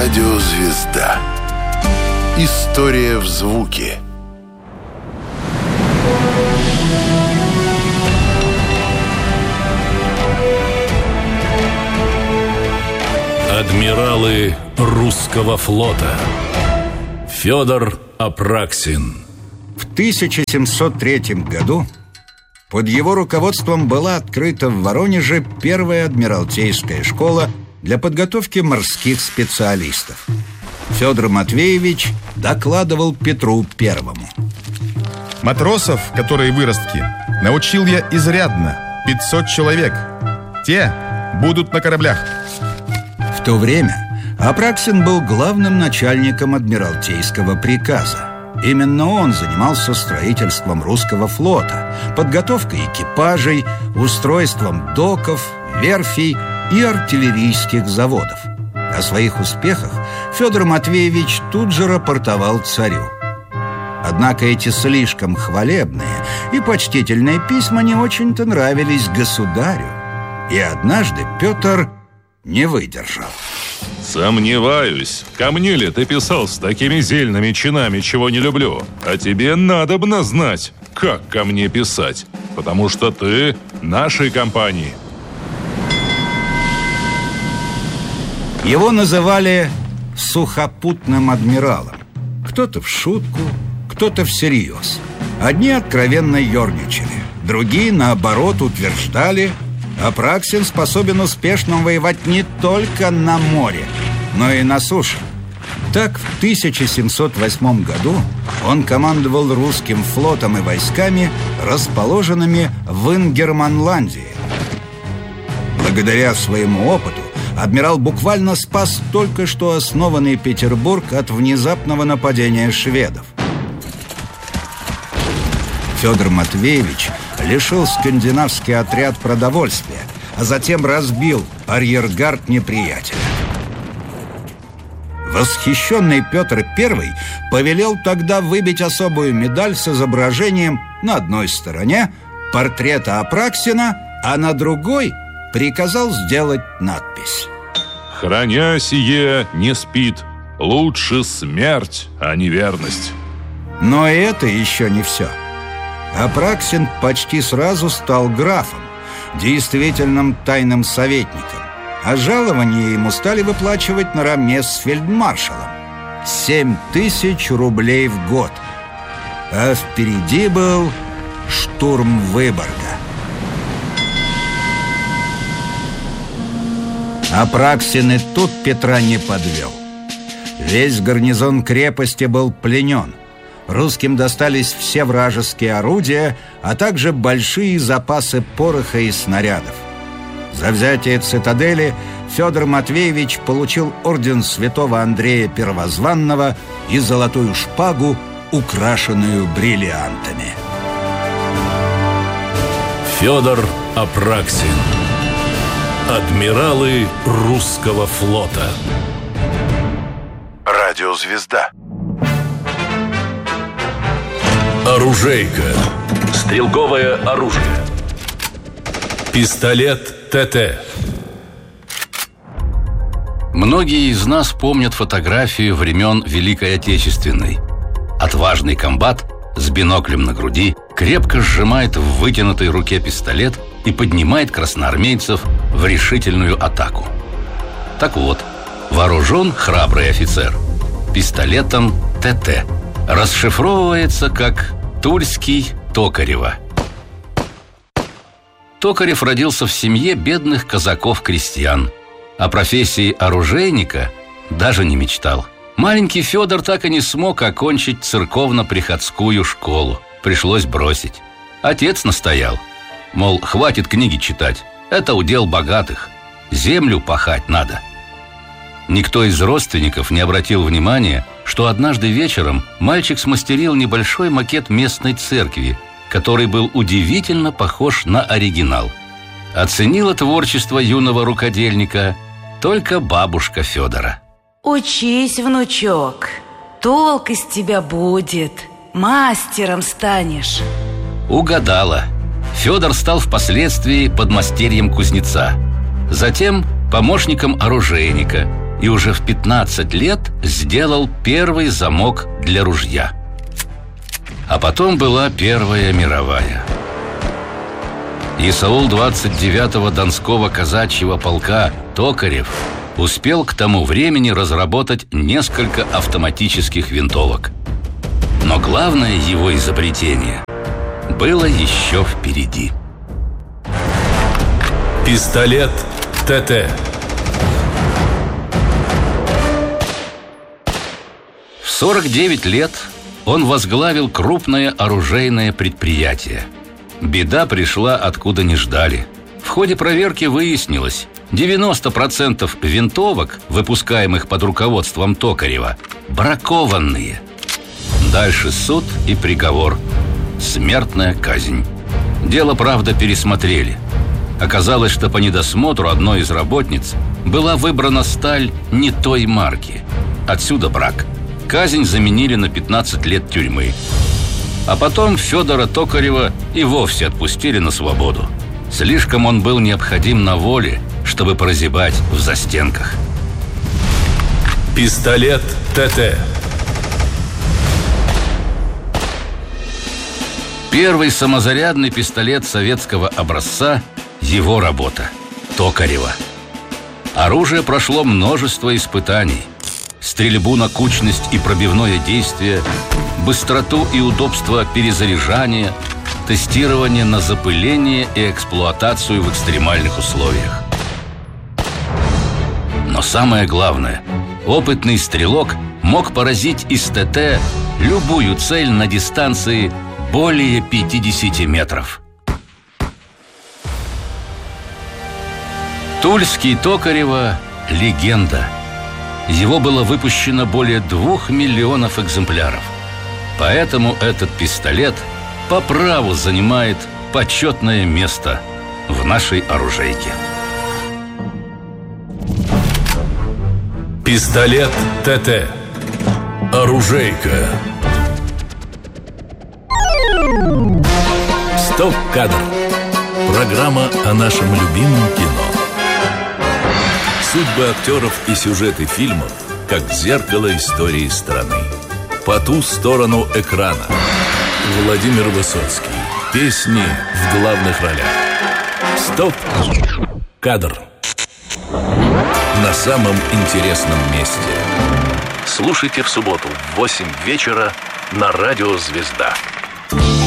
Радиозвезда. История в звуке. Адмиралы русского флота. Федор Апраксин. В 1703 году под его руководством была открыта в Воронеже первая адмиралтейская школа для подготовки морских специалистов. Федор Матвеевич докладывал Петру Первому. Матросов, которые выростки, научил я изрядно, 500 человек. Те будут на кораблях. В то время Апраксин был главным начальником адмиралтейского приказа. Именно он занимался строительством русского флота, подготовкой экипажей, устройством доков, верфей и артиллерийских заводов. О своих успехах Федор Матвеевич тут же рапортовал царю. Однако эти слишком хвалебные и почтительные письма не очень-то нравились государю. И однажды Петр не выдержал. Сомневаюсь, ко мне ли ты писал с такими зельными чинами, чего не люблю. А тебе надобно знать, как ко мне писать, потому что ты нашей компании. Его называли сухопутным адмиралом. Кто-то в шутку, кто-то всерьез. Одни откровенно ерничали, другие, наоборот, утверждали: Апраксин способен успешно воевать не только на море, но и на суше. Так, в 1708 году он командовал русским флотом и войсками, расположенными в Ингерманландии. Благодаря своему опыту адмирал буквально спас только что основанный Петербург от внезапного нападения шведов. Федор Матвеевич лишил скандинавский отряд продовольствия, а затем разбил арьергард неприятеля. Восхищенный Петр I повелел тогда выбить особую медаль с изображением на одной стороне портрета Апраксина, а на другой приказал сделать надпись: «Храня сие, не спит. Лучше смерть, а не верность». Но и это еще не все. Апраксин почти сразу стал графом, действительным тайным советником, а жалование ему стали выплачивать наравне с фельдмаршалом — 7000 рублей в год. А впереди был штурм Выборга. Апраксин и тут Петра не подвел. Весь гарнизон крепости был пленен. Русским достались все вражеские орудия, а также большие запасы пороха и снарядов. За взятие цитадели Федор Матвеевич получил орден святого Андрея Первозванного и золотую шпагу, украшенную бриллиантами. Федор Апраксин. Адмиралы русского флота. Радиозвезда. Оружейка. Стрелковое оружие. Пистолет ТТ. Многие из нас помнят фотографию времен Великой Отечественной. Отважный комбат с биноклем на груди крепко сжимает в вытянутой руке пистолет и поднимает красноармейцев в решительную атаку. Так вот, вооружен храбрый офицер пистолетом ТТ. Расшифровывается как «Тульский Токарева». Токарев родился в семье бедных казаков-крестьян. О профессии оружейника даже не мечтал. Маленький Федор так и не смог окончить церковно-приходскую школу. Пришлось бросить. Отец настоял. Мол, хватит книги читать. Это удел богатых. Землю пахать надо. Никто из родственников не обратил внимания, что однажды вечером мальчик смастерил небольшой макет местной церкви, который был удивительно похож на оригинал. Оценила творчество юного рукодельника только бабушка Федора. Учись, внучок, толк из тебя будет, мастером станешь. Угадала. Федор стал впоследствии подмастерьем кузнеца, затем помощником оружейника и уже в 15 лет сделал первый замок для ружья. А потом была Первая мировая. Исаул 29-го Донского казачьего полка Токарев успел к тому времени разработать несколько автоматических винтовок. Но главное его изобретение было еще впереди. Пистолет ТТ. В 49 лет он возглавил крупное оружейное предприятие. Беда пришла, откуда не ждали. В ходе проверки выяснилось, 90% винтовок, выпускаемых под руководством Токарева, бракованные. Дальше суд и приговор. Смертная казнь. Дело, правда, пересмотрели. Оказалось, что по недосмотру одной из работниц была выбрана сталь не той марки. Отсюда брак. Казнь заменили на 15 лет тюрьмы. А потом Федора Токарева и вовсе отпустили на свободу. Слишком он был необходим на воле, чтобы прозябать в застенках. Пистолет ТТ. Первый самозарядный пистолет советского образца – его работа – Токарева. Оружие прошло множество испытаний. Стрельбу на кучность и пробивное действие, быстроту и удобство перезаряжания, тестирование на запыление и эксплуатацию в экстремальных условиях. Но самое главное, опытный стрелок мог поразить из ТТ любую цель на дистанции более 50 метров. Тульский Токарева – легенда. Его было выпущено более 2 миллионов экземпляров. Поэтому этот пистолет по праву занимает почетное место в нашей оружейке. Пистолет ТТ. Оружейка. Стоп-кадр. Программа о нашем любимом кино. Судьбы актеров и сюжеты фильмов, как зеркало истории страны. По ту сторону экрана. Владимир Высоцкий. Песни в главных ролях. Стоп-кадр. На самом интересном месте. Слушайте в субботу в 8 вечера на Радио Звезда.